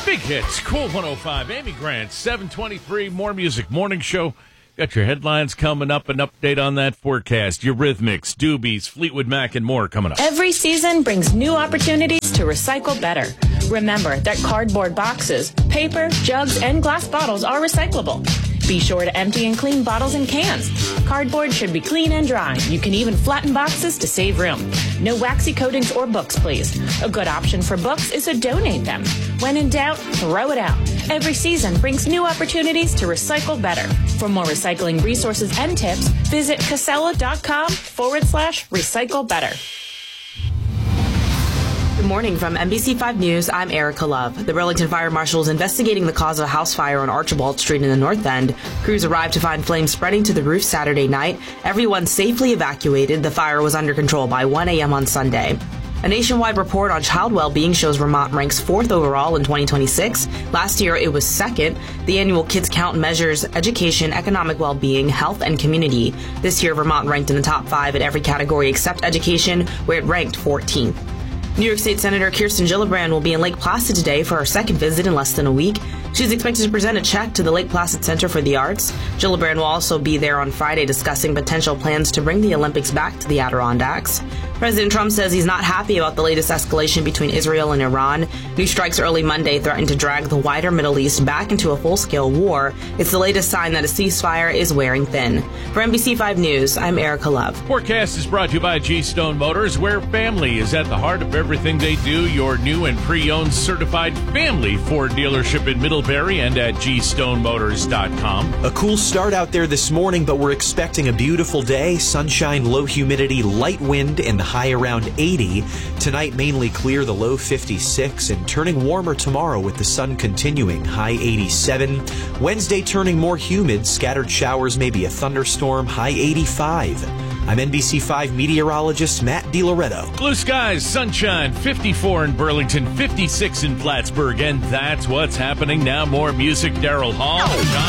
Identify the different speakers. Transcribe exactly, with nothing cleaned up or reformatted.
Speaker 1: Big hits, Cool one oh five, Amy Grant, seven twenty-three, More Music Morning Show. Got your headlines coming up, an update on that forecast. Eurythmics, Doobies, Fleetwood Mac, and more coming up.
Speaker 2: Every season brings new opportunities to recycle better. Remember that cardboard boxes, paper, jugs, and glass bottles are recyclable. Be sure to empty and clean bottles and cans. Cardboard should be clean and dry. You can even flatten boxes to save room. No waxy coatings or books, please. A good option for books is to donate them. When in doubt, throw it out. Every season brings new opportunities to recycle better. For more recycling resources and tips, visit casella.com forward slash recycle better.
Speaker 3: Good morning from N B C five News. I'm Erica Love. The Burlington Fire Marshal is investigating the cause of a house fire on Archibald Street in the North End. Crews arrived to find flames spreading to the roof Saturday night. Everyone safely evacuated. The fire was under control by one a.m. on Sunday. A nationwide report on child well-being shows Vermont ranks fourth overall in twenty twenty-six. Last year, it was second. The annual Kids Count measures education, economic well-being, health, and community. This year, Vermont ranked in the top five in every category except education, where it ranked fourteenth. New York State Senator Kirsten Gillibrand will be in Lake Placid today for her second visit in less than a week. She's expected to present a check to the Lake Placid Center for the Arts. Gillibrand will also be there on Friday discussing potential plans to bring the Olympics back to the Adirondacks. President Trump says he's not happy about the latest escalation between Israel and Iran. New strikes early Monday threatened to drag the wider Middle East back into a full-scale war. It's the latest sign that a ceasefire is wearing thin. For N B C five News, I'm Erica Love.
Speaker 1: Forecast is brought to you by G-Stone Motors, where family is at the heart of everything they do. Your new and pre-owned certified family Ford dealership in Middlebury and at G Stone Motors dot com.
Speaker 4: A cool start out there this morning, but we're expecting a beautiful day. Sunshine, low humidity, light wind, and the high around eighty. Tonight, mainly clear, the low fifty-six, and turning warmer tomorrow with the sun continuing, high eighty-seven. Wednesday turning more humid, scattered showers, maybe a thunderstorm, high eighty-five. I'm N B C five meteorologist Matt DiLoretto.
Speaker 1: Blue skies, sunshine, fifty-four in Burlington, fifty-six in Plattsburgh, and that's what's happening now. More music, Daryl Hall.